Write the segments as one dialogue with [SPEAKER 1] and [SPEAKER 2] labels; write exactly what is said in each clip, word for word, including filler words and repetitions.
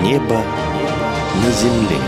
[SPEAKER 1] Небо на земле.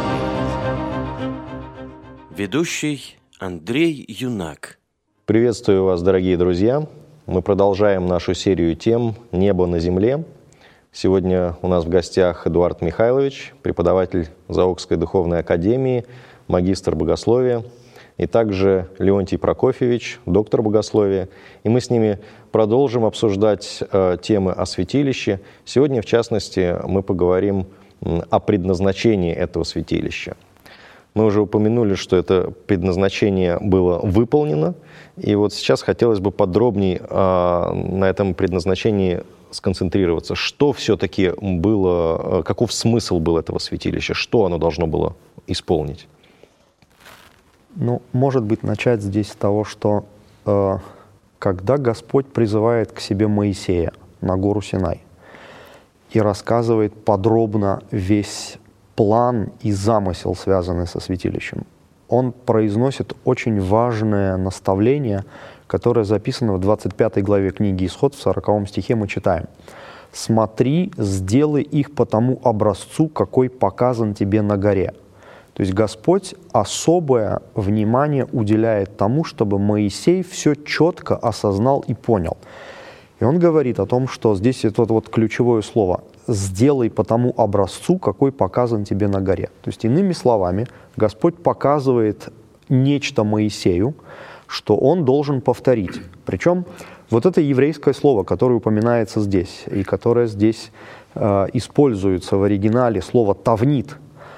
[SPEAKER 1] Ведущий Андрей Юнак.
[SPEAKER 2] Приветствую вас, дорогие друзья. Мы продолжаем нашу серию тем «Небо на земле». Сегодня у нас в гостях Эдуард Михайлович, преподаватель Заокской духовной академии, магистр богословия, и также Леонтий Прокофьевич, доктор богословия. И мы с ними продолжим обсуждать э, темы о святилище. Сегодня, в частности, мы поговорим о предназначении этого святилища. Мы уже упомянули, что это предназначение было выполнено, и вот сейчас хотелось бы подробнее э, на этом предназначении сконцентрироваться. Что все-таки было, каков смысл был этого святилища, что оно должно было исполнить?
[SPEAKER 3] Ну, может быть, начать здесь с того, что э, когда Господь призывает к себе Моисея на гору Синай и рассказывает подробно весь план и замысел, связанный со святилищем, он произносит очень важное наставление, которое записано в двадцать пятой главе книги «Исход», в сороковом стихе мы читаем: «Смотри, сделай их по тому образцу, какой показан тебе на горе». То есть Господь особое внимание уделяет тому, чтобы Моисей все четко осознал и понял. И он говорит о том, что здесь это вот ключевое слово «сделай по тому образцу, какой показан тебе на горе». То есть, иными словами, Господь показывает нечто Моисею, что он должен повторить. Причем вот это еврейское слово, которое упоминается здесь, и которое здесь э, используется в оригинале, слово «тавнит»,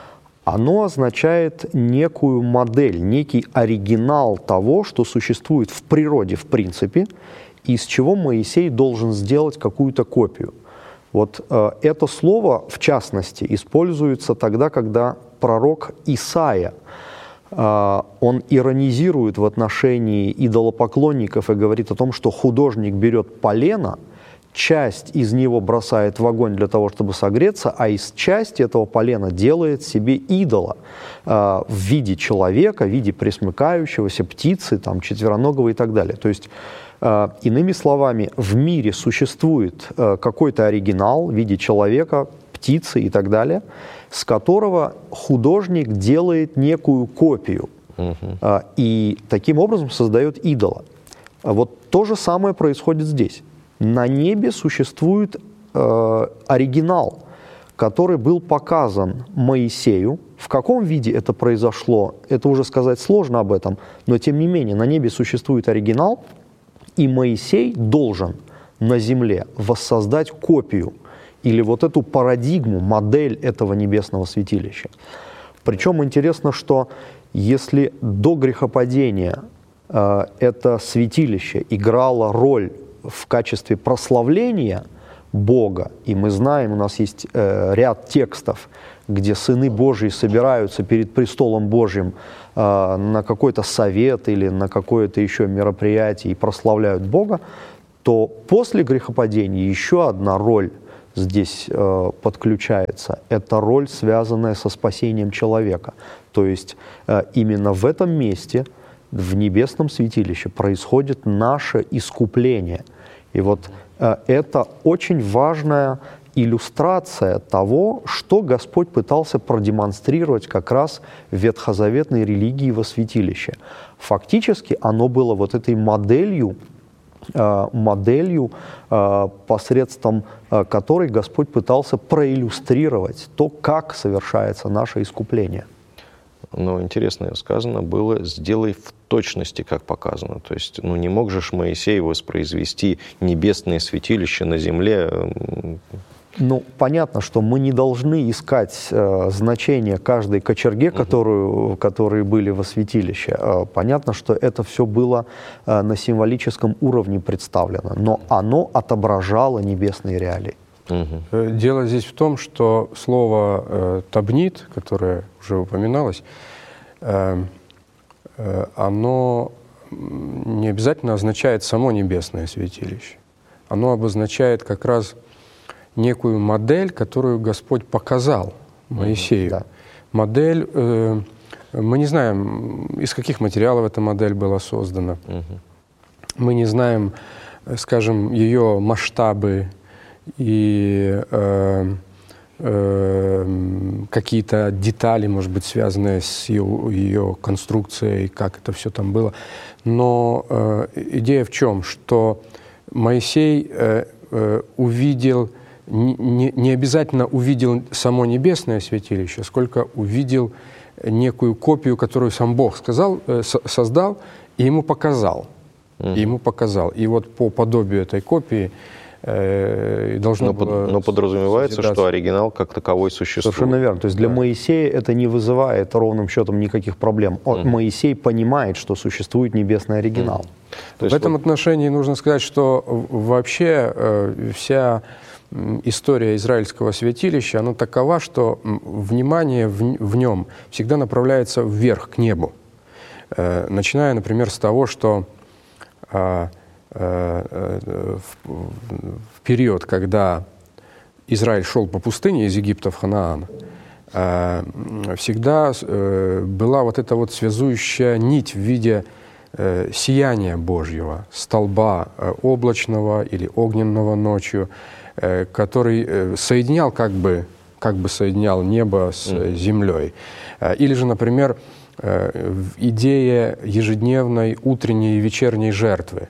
[SPEAKER 3] оно означает некую модель, некий оригинал того, что существует в природе в принципе, из чего Моисей должен сделать какую-то копию. Вот э, это слово, в частности, используется тогда, когда пророк Исаия, э, он иронизирует в отношении идолопоклонников и говорит о том, что художник берет полено, часть из него бросает в огонь для того, чтобы согреться, а из части этого полена делает себе идола э, в виде человека, в виде пресмыкающегося, птицы, там, четвероногого и так далее. То есть, э, иными словами, в мире существует э, какой-то оригинал в виде человека, птицы и так далее, с которого художник делает некую копию угу. э, и таким образом создает идола. Вот то же самое происходит здесь. На небе существует э, оригинал, который был показан Моисею. В каком виде это произошло, это уже сказать сложно об этом, но тем не менее на небе существует оригинал, и Моисей должен на земле воссоздать копию или вот эту парадигму, модель этого небесного святилища. Причем интересно, что если до грехопадения э, это святилище играло роль в качестве прославления Бога, и мы знаем, у нас есть э, ряд текстов, где сыны Божьи собираются перед престолом Божьим э, на какой-то совет или на какое-то еще мероприятие и прославляют Бога, то после грехопадения еще одна роль здесь э, подключается. Это роль, связанная со спасением человека. То есть э, именно в этом месте, в небесном святилище, происходит наше искупление. И вот э, это очень важная иллюстрация того, что Господь пытался продемонстрировать как раз в ветхозаветной религии во святилище. Фактически оно было вот этой моделью, э, моделью э, посредством э, которой Господь пытался проиллюстрировать то, как совершается наше искупление.
[SPEAKER 2] Но интересно сказано было: «сделай в точности, как показано». То есть, ну, не мог же Моисей воспроизвести небесное святилище на земле.
[SPEAKER 3] Ну, понятно, что мы не должны искать э, значение каждой кочерге, которую, которые были во святилище. Э, понятно, что это все было э, на символическом уровне представлено, но оно отображало небесные реалии.
[SPEAKER 4] Угу. Дело здесь в том, что слово э, «табнит», которое уже упоминалось, э, э, оно не обязательно означает само небесное святилище. Оно обозначает как раз некую модель, которую Господь показал Моисею. Да. Модель, э, мы не знаем, из каких материалов эта модель была создана. Угу. Мы не знаем, скажем, ее масштабы и э, э, какие-то детали, может быть, связанные с ее, ее конструкцией, как это все там было. Но э, идея в чем? Что Моисей э, э, увидел, не, не обязательно увидел само небесное святилище, сколько увидел некую копию, которую сам Бог сказал, э, создал, и ему показал. Mm-hmm. И ему показал. И вот по подобию этой копии э, должно
[SPEAKER 2] но,
[SPEAKER 4] было...
[SPEAKER 2] Но подразумевается, что оригинал как таковой существует.
[SPEAKER 3] Совершенно верно. То есть для да. Моисея это не вызывает ровным счетом никаких проблем. Mm-hmm. Моисей понимает, что существует небесный оригинал.
[SPEAKER 2] Mm-hmm. То есть
[SPEAKER 4] в этом
[SPEAKER 2] вот...
[SPEAKER 4] отношении нужно сказать, что вообще э, вся история израильского святилища, она такова, что внимание в, в нем всегда направляется вверх, к небу. Э, начиная, например, с того, что э, э, в, в период, когда Израиль шел по пустыне из Египта в Ханаан, э, всегда э, была вот эта вот связующая нить в виде э, сияния Божьего, столба э, облачного или огненного ночью, который соединял, как бы, как бы соединял небо с землей. Или же, например, идея ежедневной утренней и вечерней жертвы.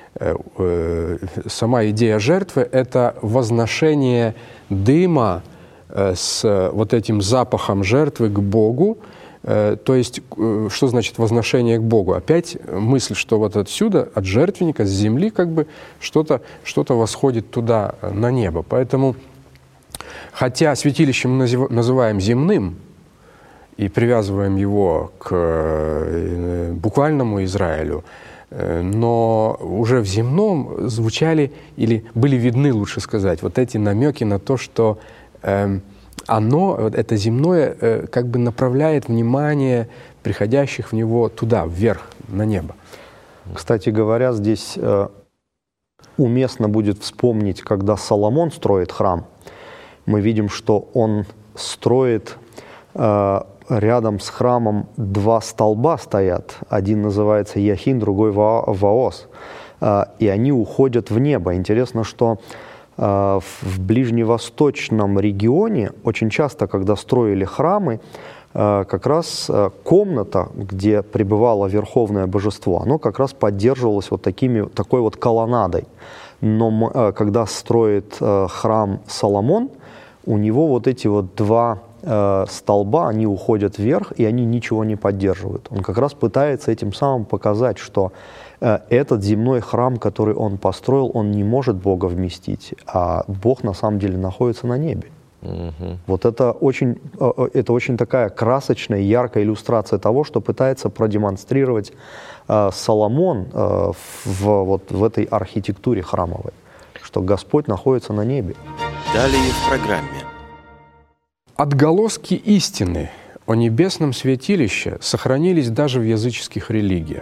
[SPEAKER 4] Сама идея жертвы — это возношение дыма с вот этим запахом жертвы к Богу. То есть, что значит возношение к Богу? Опять мысль, что вот отсюда, от жертвенника, с земли, как бы что-то, что-то восходит туда, на небо. Поэтому, хотя святилище мы называем земным и привязываем его к буквальному Израилю, но уже в земном звучали, или были видны, лучше сказать, вот эти намеки на то, что оно, это земное, как бы направляет внимание приходящих в него туда, вверх, на небо.
[SPEAKER 3] Кстати говоря, здесь э, уместно будет вспомнить, когда Соломон строит храм, мы видим, что он строит э, рядом с храмом два столба стоят. Один называется Яхин, другой Ваос. Э, и они уходят в небо. Интересно, что в ближневосточном регионе очень часто, когда строили храмы, как раз комната, где пребывало верховное божество, оно как раз поддерживалось вот такими, такой вот колоннадой. Но когда строит храм Соломон, у него вот эти вот два столба, они уходят вверх, и они ничего не поддерживают. Он как раз пытается этим самым показать, что этот земной храм, который он построил, он не может Бога вместить, а Бог на самом деле находится на небе. Угу. Вот это очень, это очень такая красочная, яркая иллюстрация того, что пытается продемонстрировать Соломон в, вот, в этой архитектуре храмовой, что Господь находится на небе.
[SPEAKER 1] Далее в программе.
[SPEAKER 4] Отголоски истины о небесном святилище сохранились даже в языческих религиях.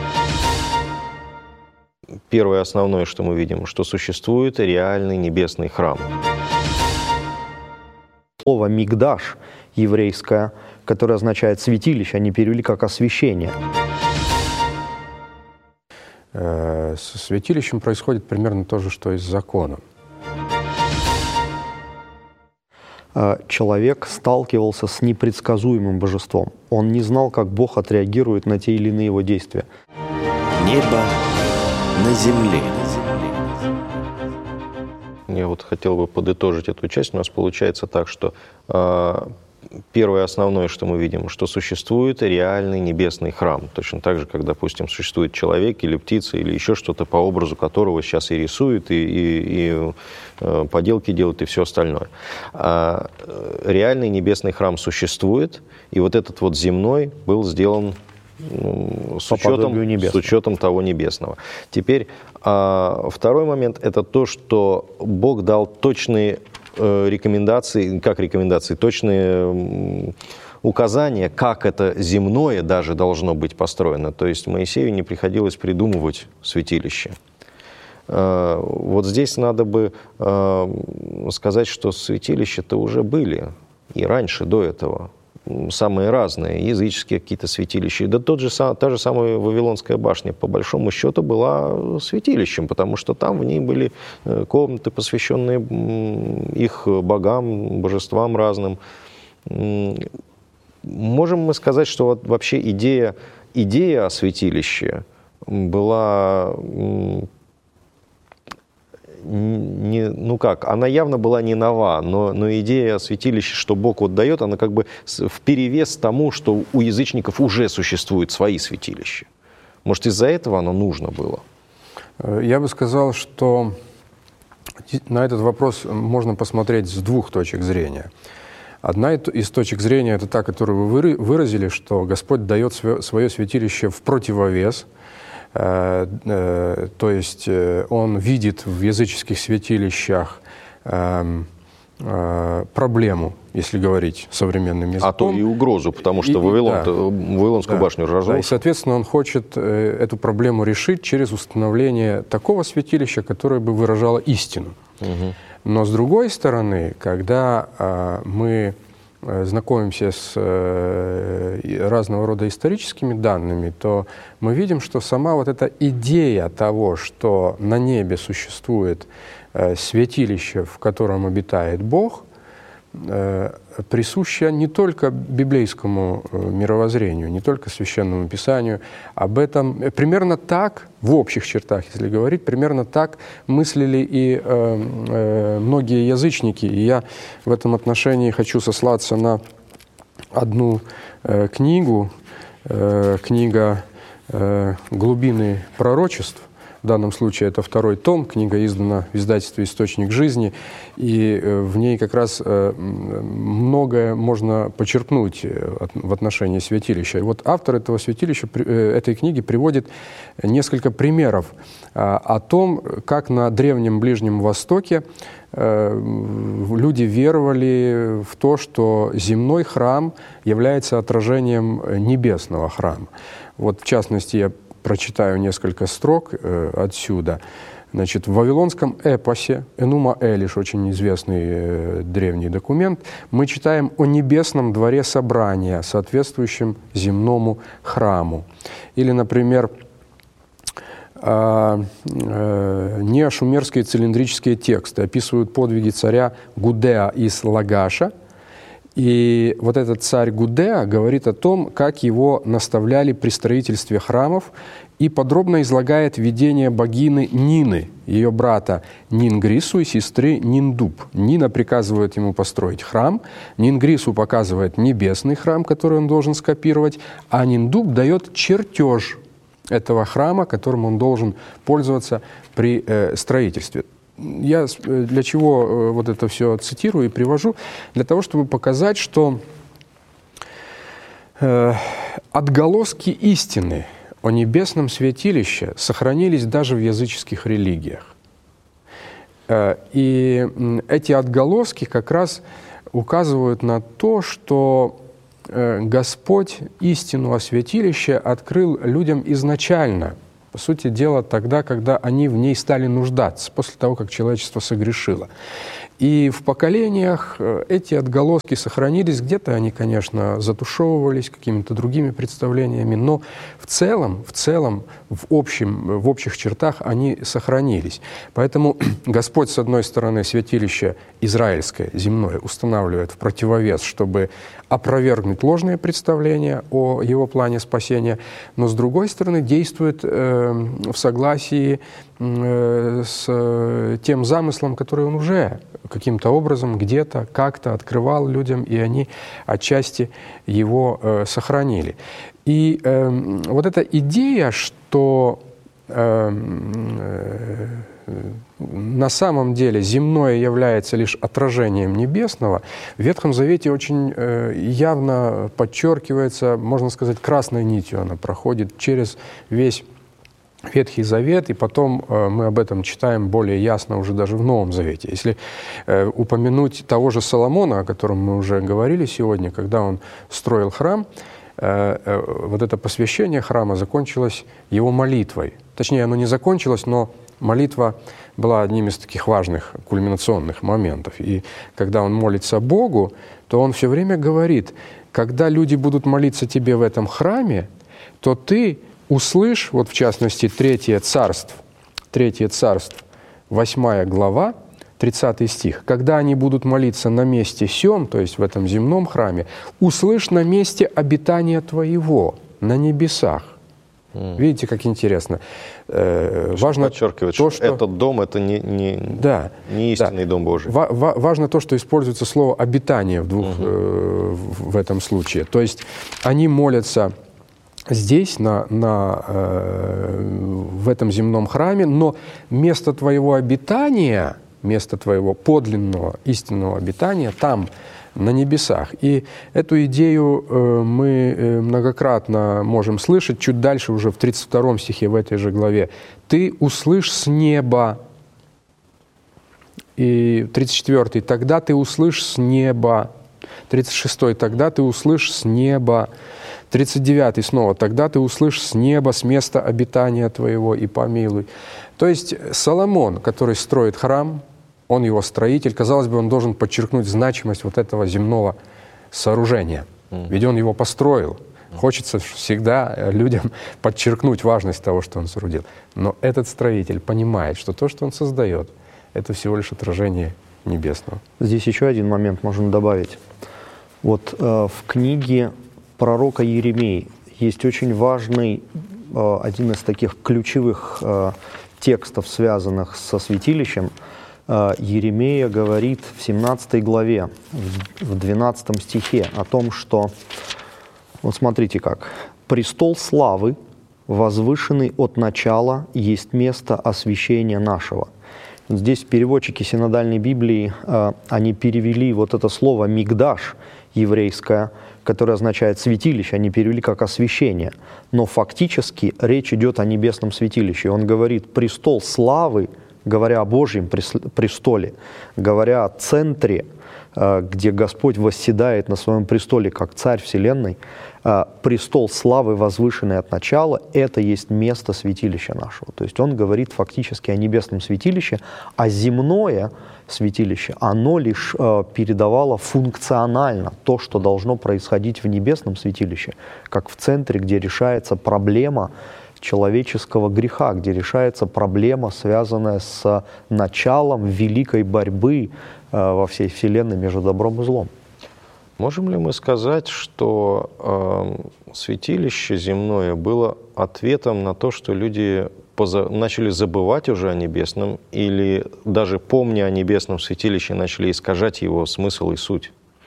[SPEAKER 2] Первое основное, что мы видим, что существует реальный небесный храм.
[SPEAKER 3] Слово «мигдаш» еврейское, которое означает «святилище», они перевели как «освящение».
[SPEAKER 4] Со святилищем происходит примерно то же, что и с законом.
[SPEAKER 3] Человек сталкивался с непредсказуемым божеством. Он не знал, как Бог отреагирует на те или иные его действия.
[SPEAKER 1] Небо на земле.
[SPEAKER 2] Я вот хотел бы подытожить эту часть. У нас получается так, что э, первое основное, что мы видим, что существует реальный небесный храм. Точно так же, как, допустим, существует человек или птица, или еще что-то, по образу которого сейчас и рисуют, и, и, и э, поделки делают, и все остальное. А, э, реальный небесный храм существует, и вот этот вот земной был сделан ну, с, учетом, с учетом того небесного. Теперь а, второй момент – это то, что Бог дал точные э, рекомендации, как рекомендации, точные э, указания, как это земное даже должно быть построено. То есть Моисею не приходилось придумывать святилище. Э, вот здесь надо бы э, сказать, что святилища-то уже были и раньше, до этого. самые разные, языческие какие-то святилища. Да тот же, та же самая Вавилонская башня, по большому счету, была святилищем, потому что там в ней были комнаты, посвященные их богам, божествам разным. Можем мы сказать, что вот вообще идея, идея о святилище была... Не, ну как, она явно была не нова, но, но идея святилища, что Бог вот дает, она как бы вперевес тому, что у язычников уже существуют свои святилища. Может, из-за этого оно нужно было?
[SPEAKER 4] Я бы сказал, что на этот вопрос можно посмотреть с двух точек зрения. Одна из точек зрения – это та, которую вы выразили, что Господь дает свое святилище в противовес. То есть он видит в языческих святилищах проблему, если говорить современным языком.
[SPEAKER 2] А то и угрозу, потому что и, Вавилон, да, Вавилонскую да, башню разрушил.
[SPEAKER 4] Да, и, соответственно, он хочет эту проблему решить через установление такого святилища, которое бы выражало истину. Угу. Но, с другой стороны, когда мы знакомимся с разного рода историческими данными, то мы видим, что сама вот эта идея того, что на небе существует святилище, в котором обитает Бог, присуща не только библейскому мировоззрению, не только Священному Писанию. Об этом примерно так, в общих чертах, если говорить, примерно так мыслили и э, э, многие язычники. И я в этом отношении хочу сослаться на одну э, книгу, э, книга э, «Глубины пророчеств». В данном случае это второй том, книга издана в издательстве «Источник жизни», и в ней как раз многое можно почерпнуть в отношении святилища. И вот автор этого святилища, этой книги приводит несколько примеров о том, как на Древнем Ближнем Востоке люди веровали в то, что земной храм является отражением небесного храма. Вот в частности, я прочитаю несколько строк э, отсюда. Значит, в вавилонском эпосе «Энума Элиш», очень известный э, древний документ, мы читаем о небесном дворе собрания, соответствующем земному храму. Или, например, э, э, неошумерские цилиндрические тексты описывают подвиги царя Гудеа из Лагаша. И вот этот царь Гудеа говорит о том, как его наставляли при строительстве храмов, и подробно излагает видение богини Нины, ее брата Нингрису и сестры Ниндуб. Нина приказывает ему построить храм, Нингрису показывает небесный храм, который он должен скопировать, а Ниндуб дает чертеж этого храма, которым он должен пользоваться при э, строительстве. Я для чего вот это все цитирую и привожу? Для того, чтобы показать, что э, отголоски истины о небесном святилище сохранились даже в языческих религиях. Э, и эти отголоски как раз указывают на то, что э, Господь истину о святилище открыл людям изначально. По сути дела, тогда, когда они в ней стали нуждаться, после того, как человечество согрешило. И в поколениях эти отголоски сохранились, где-то они, конечно, затушевывались какими-то другими представлениями, но в целом, в целом, в, общем, в общих чертах они сохранились. Поэтому Господь, с одной стороны, святилище израильское, земное, устанавливает в противовес, чтобы опровергнуть ложные представления о его плане спасения, но, с другой стороны, действует э, в согласии э, с тем замыслом, который он уже каким-то образом, где-то, как-то открывал людям, и они отчасти его э, сохранили. И э, вот эта идея, что э, э, на самом деле земное является лишь отражением небесного, в Ветхом Завете очень э, явно подчеркивается, можно сказать, красной нитью она проходит через весь Ветхий Завет, и потом э, мы об этом читаем более ясно уже даже в Новом Завете. Если э, упомянуть того же Соломона, о котором мы уже говорили сегодня, когда он строил храм, э, э, вот это посвящение храма закончилось его молитвой. Точнее, оно не закончилось, но молитва была одним из таких важных кульминационных моментов. И когда он молится Богу, то он все время говорит: когда люди будут молиться тебе в этом храме, то ты услышь, вот в частности, Третье царство, Третье царство, восьмая глава, тридцатый стих. Когда они будут молиться на месте сем, то есть в этом земном храме, услышь на месте обитания твоего, на небесах. Mm. Видите, как интересно. Э, важно
[SPEAKER 2] подчеркивать,
[SPEAKER 4] то,
[SPEAKER 2] что,
[SPEAKER 4] что
[SPEAKER 2] этот дом — это не, не,
[SPEAKER 4] да,
[SPEAKER 2] не истинный
[SPEAKER 4] да.
[SPEAKER 2] дом Божий.
[SPEAKER 4] Ва- ва- важно то, что используется слово «обитание» в, двух, uh-huh. э, в этом случае. То есть они молятся здесь, на, на, э, в этом земном храме, но место твоего обитания, место твоего подлинного, истинного обитания там, на небесах. И эту идею э, мы э, многократно можем слышать. Чуть дальше, уже в тридцать втором стихе в этой же главе. «Ты услышь с неба». И тридцать четвёртый. «Тогда ты услышь с неба». тридцать шестой. «Тогда ты услышь с неба». тридцать девятый снова. «Тогда ты услышь с неба, с места обитания твоего, и помилуй». То есть Соломон, который строит храм, он его строитель, казалось бы, он должен подчеркнуть значимость вот этого земного сооружения. Mm. Ведь он его построил. Mm. Хочется всегда людям подчеркнуть важность того, что он соорудил. Но этот строитель понимает, что то, что он создает, это всего лишь отражение небесного.
[SPEAKER 3] Здесь еще один момент можно добавить. Вот э, в книге пророка Иеремии есть очень важный, э, один из таких ключевых э, текстов, связанных со святилищем. Иеремия говорит в семнадцатой главе, в двенадцатом стихе о том, что, вот смотрите как, «Престол славы, возвышенный от начала, есть место освящения нашего». Здесь переводчики синодальной Библии, они перевели вот это слово «мигдаш» еврейское, которое означает «святилище», они перевели как «освящение». Но фактически речь идет о небесном святилище. Он говорит «престол славы», говоря о Божьем престоле, говоря о центре, где Господь восседает на своем престоле как царь вселенной, престол славы, возвышенный от начала, это есть место святилища нашего. То есть он говорит фактически о небесном святилище, а земное святилище, оно лишь передавало функционально то, что должно происходить в небесном святилище, как в центре, где решается проблема человеческого греха, где решается проблема, связанная с началом великой борьбы э, во всей Вселенной между добром и злом.
[SPEAKER 2] Можем ли мы сказать, что э, святилище земное было ответом на то, что люди поза- начали забывать уже о небесном, или даже помня о небесном святилище, начали искажать его смысл и суть?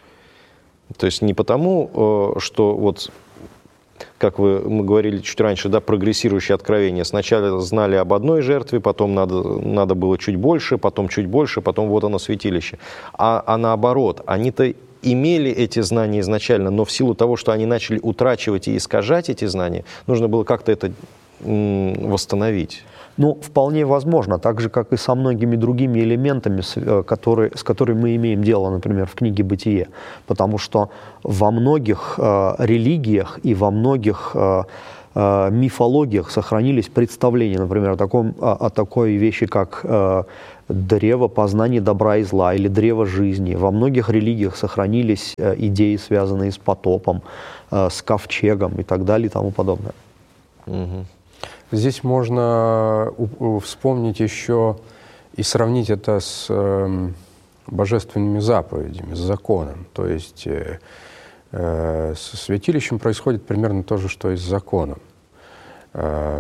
[SPEAKER 2] То есть не потому, э, что вот... как вы, мы говорили чуть раньше, да, прогрессирующее откровение. Сначала знали об одной жертве, потом надо, надо было чуть больше, потом чуть больше, потом вот оно святилище. А, а наоборот, они-то имели эти знания изначально, но в силу того, что они начали утрачивать и искажать эти знания, нужно было как-то это м- восстановить.
[SPEAKER 3] Ну, вполне возможно, так же, как и со многими другими элементами, которые, с которыми мы имеем дело, например, в книге «Бытие». Потому что во многих э, религиях и во многих э, э, мифологиях сохранились представления, например, о, таком, о, о такой вещи, как э, древо познания добра и зла или древо жизни. Во многих религиях сохранились э, идеи, связанные с потопом, э, с ковчегом и так далее и тому подобное.
[SPEAKER 2] Угу.
[SPEAKER 4] Здесь можно вспомнить еще и сравнить это с э, божественными заповедями, с законом. То есть э, э, со святилищем происходит примерно то же, что и с законом. Э,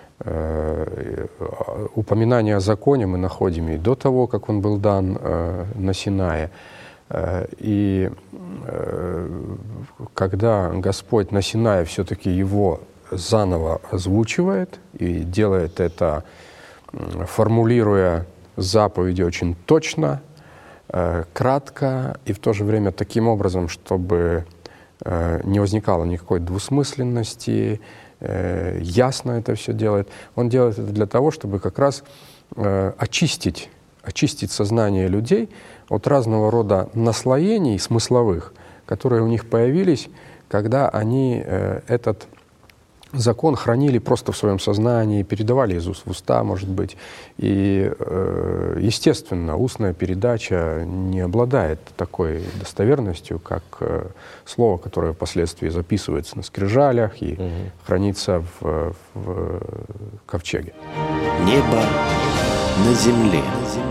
[SPEAKER 4] э, упоминание о законе мы находим и до того, как он был дан э, на Синае. Э, и э, когда Господь на Синае все-таки его заново озвучивает и делает это, формулируя заповеди очень точно, э, кратко и в то же время таким образом, чтобы э, не возникало никакой двусмысленности, э, ясно это все делает. Он делает это для того, чтобы как раз э, очистить, очистить сознание людей от разного рода наслоений смысловых, которые у них появились, когда они э, этот закон хранили просто в своем сознании, передавали из уст в уста, может быть. И, естественно, устная передача не обладает такой достоверностью, как слово, которое впоследствии записывается на скрижалях и угу. хранится в, в ковчеге.
[SPEAKER 1] Небо на земле.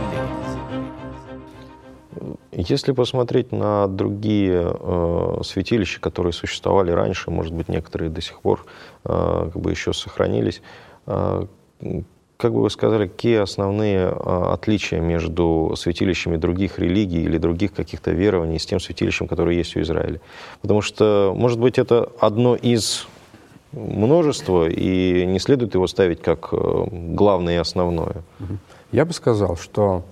[SPEAKER 2] Если посмотреть на другие э, святилища, которые существовали раньше, может быть, некоторые до сих пор э, как бы еще сохранились, э, как бы вы сказали, какие основные э, отличия между святилищами других религий или других каких-то верований с тем святилищем, которое есть у Израиля? Потому что, может быть, это одно из множества, и не следует его ставить как э, главное и основное.
[SPEAKER 4] Я бы сказал, что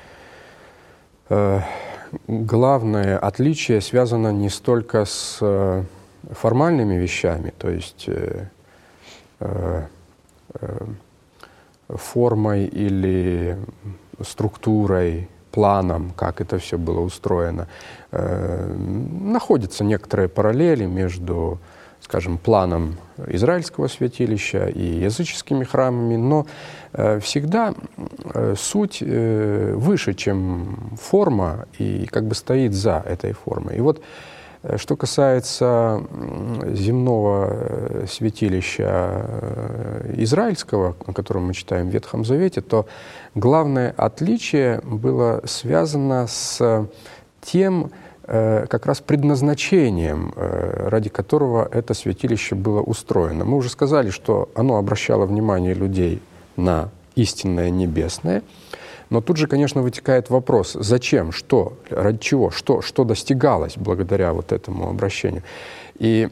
[SPEAKER 4] э, главное отличие связано не столько с э, формальными вещами, то есть э, э, э, формой или структурой, планом, как это все было устроено. Э, находятся некоторые параллели между, скажем, планом израильского святилища и языческими храмами, но э, всегда э, суть э, выше, чем форма, и как бы стоит за этой формой. И вот э, что касается э, земного э, святилища э, израильского, о котором мы читаем в Ветхом Завете, то главное отличие было связано с тем, как раз предназначением, ради которого это святилище было устроено. Мы уже сказали, что оно обращало внимание людей на истинное небесное, но тут же, конечно, вытекает вопрос, зачем, что, ради чего, что, что достигалось благодаря вот этому обращению. И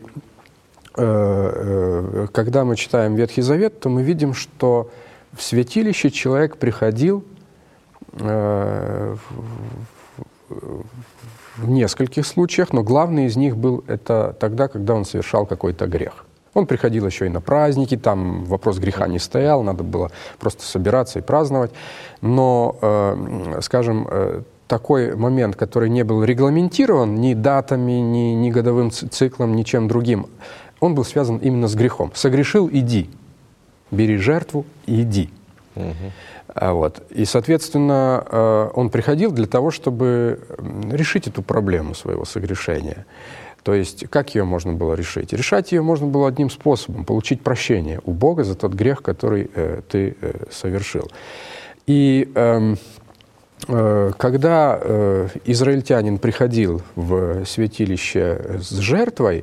[SPEAKER 4] э, когда мы читаем Ветхий Завет, то мы видим, что в святилище человек приходил э, в, в нескольких случаях, но главный из них был это тогда, когда он совершал какой-то грех. Он приходил еще и на праздники, там вопрос греха не стоял, надо было просто собираться и праздновать. Но, э, скажем, э, такой момент, который не был регламентирован ни датами, ни, ни годовым циклом, ничем другим, он был связан именно с грехом. Согрешил — иди, бери жертву и иди. Угу. Вот. И, соответственно, он приходил для того, чтобы решить эту проблему своего согрешения. То есть, как ее можно было решить? Решать ее можно было одним способом — получить прощение у Бога за тот грех, который э, ты э, совершил. И э, э, когда э, израильтянин приходил в святилище с жертвой,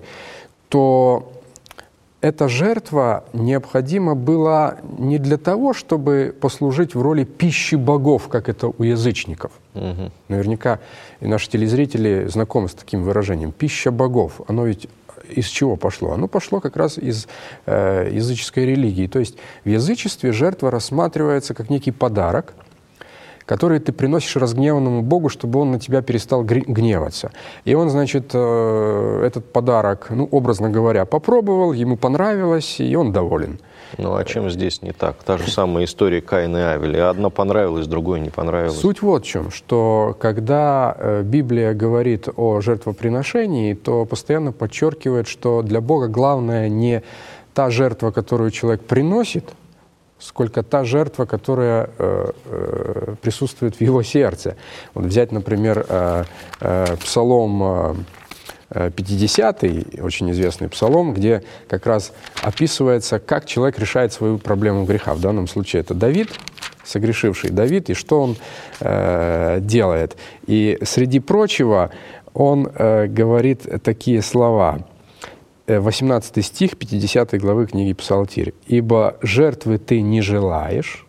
[SPEAKER 4] то эта жертва необходима была не для того, чтобы послужить в роли пищи богов, как это у язычников. Угу. Наверняка и наши телезрители знакомы с таким выражением. Пища богов. Оно ведь из чего пошло? Оно пошло как раз из э, языческой религии. То есть в язычестве жертва рассматривается как некий подарок, который ты приносишь разгневанному Богу, чтобы он на тебя перестал гневаться. И он, значит, этот подарок, ну, образно говоря, попробовал, ему понравилось, и он доволен.
[SPEAKER 2] Ну, а чем здесь не так? Та же самая история Каина и Авеля. Одна понравилась, другой не понравилась.
[SPEAKER 4] Суть вот в чем, что когда Библия говорит о жертвоприношении, то постоянно подчеркивает, что для Бога главное не та жертва, которую человек приносит, сколько та жертва, которая э, э, присутствует в его сердце. Вот взять, например, э, э, Псалом э, пятидесятый, очень известный псалом, где как раз описывается, как человек решает свою проблему греха. В данном случае это Давид, согрешивший Давид, и что он э, делает. И среди прочего он э, говорит такие слова. восемнадцатый стих пятидесятой главы книги Псалтирь. «Ибо жертвы ты не желаешь,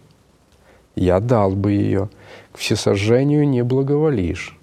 [SPEAKER 4] я дал бы ее, к всесожжению не благоволишь.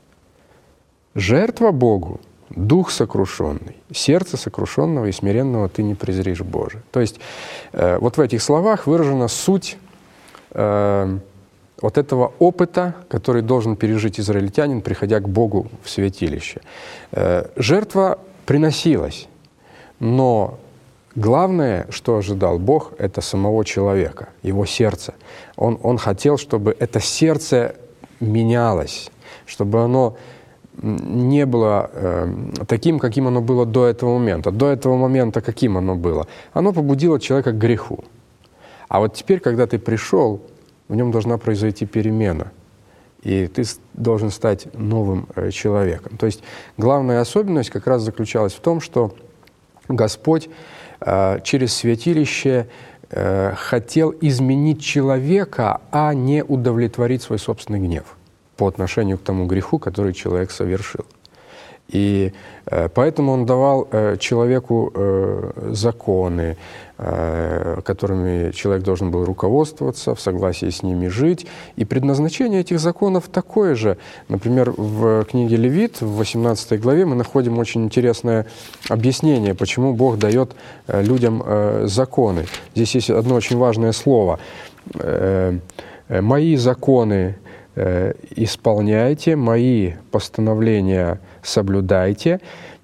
[SPEAKER 4] Жертва Богу — дух сокрушенный, сердце сокрушенного и смиренного ты не презришь, Боже». То есть э, вот в этих словах выражена суть э, вот этого опыта, который должен пережить израильтянин, приходя к Богу в святилище. Э, жертва приносилась. Но главное, что ожидал Бог, это самого человека, его сердце. Он, он хотел, чтобы это сердце менялось, чтобы оно не было э, таким, каким оно было до этого момента. До этого момента каким оно было? Оно побудило человека к греху. А вот теперь, когда ты пришел, в нем должна произойти перемена. И ты должен стать новым э, человеком. То есть главная особенность как раз заключалась в том, что Господь э, через святилище э, хотел изменить человека, а не удовлетворить свой собственный гнев по отношению к тому греху, который человек совершил. И э, поэтому он давал э, человеку э, законы, э, которыми человек должен был руководствоваться, в согласии с ними жить. И предназначение этих законов такое же. Например, в книге Левит, в восемнадцатой главе, мы находим очень интересное объяснение, почему Бог дает э, людям э, законы. Здесь есть одно очень важное слово. Э, э, «Мои законы исполняйте, мои постановления соблюдайте».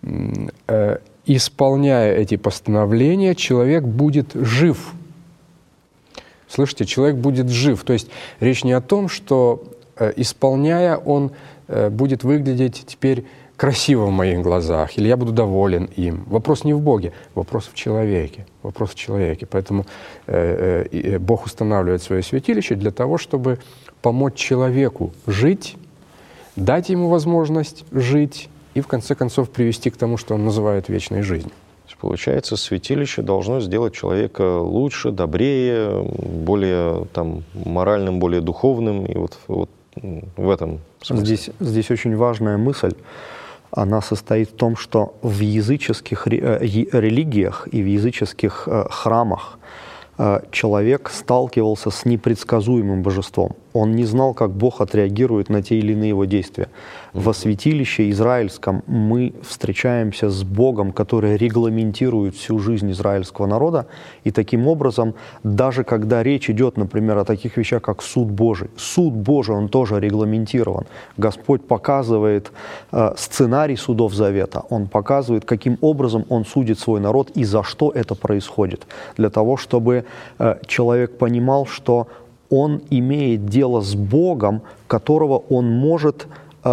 [SPEAKER 4] Исполняя эти постановления, человек будет жив. Слышите, человек будет жив. То есть речь не о том, что, исполняя, он будет выглядеть теперь красиво в моих глазах, или я буду доволен им. Вопрос не в Боге, вопрос в человеке. Вопрос в человеке. Поэтому э, э, Бог устанавливает свое святилище для того, чтобы помочь человеку жить, дать ему возможность жить и, в конце концов, привести к тому, что он называет вечной жизнью.
[SPEAKER 2] Получается, святилище должно сделать человека лучше, добрее, более там, моральным, более духовным. И вот, вот в этом смысле.
[SPEAKER 3] Здесь, здесь очень важная мысль. Она состоит в том, что в языческих религиях и в языческих храмах человек сталкивался с непредсказуемым божеством. Он не знал, как Бог отреагирует на те или иные его действия. Во святилище израильском мы встречаемся с Богом, который регламентирует всю жизнь израильского народа. И таким образом, даже когда речь идет, например, о таких вещах, как суд Божий, суд Божий, он тоже регламентирован. Господь показывает э, сценарий судов Завета. Он показывает, каким образом Он судит свой народ и за что это происходит. Для того, чтобы э, человек понимал, что он имеет дело с Богом, которого он может,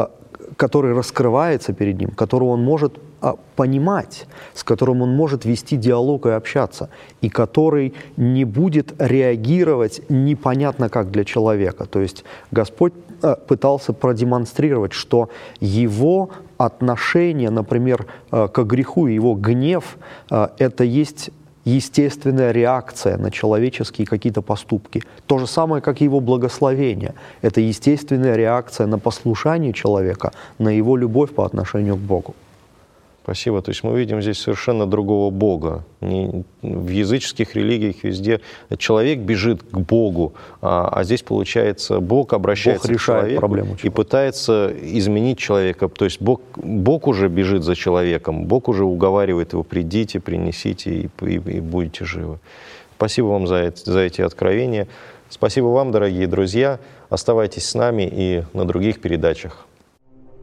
[SPEAKER 3] который раскрывается перед ним, которого он может понимать, с которым он может вести диалог и общаться, и который не будет реагировать непонятно как для человека. То есть Господь пытался продемонстрировать, что его отношение, например, к греху, его гнев, это есть естественная реакция на человеческие какие-то поступки. То же самое, как и его благословение. Это естественная реакция на послушание человека, на его любовь по отношению к Богу.
[SPEAKER 2] Спасибо. То есть мы видим здесь совершенно другого Бога. Не, в языческих религиях везде человек бежит к Богу, а, а здесь, получается, Бог обращается
[SPEAKER 3] Бог
[SPEAKER 2] к человеку
[SPEAKER 3] проблему
[SPEAKER 2] и пытается изменить человека. То есть Бог, Бог уже бежит за человеком, Бог уже уговаривает его: придите, принесите и, и, и будете живы. Спасибо вам за, за эти откровения. Спасибо вам, дорогие друзья. Оставайтесь с нами и на других передачах.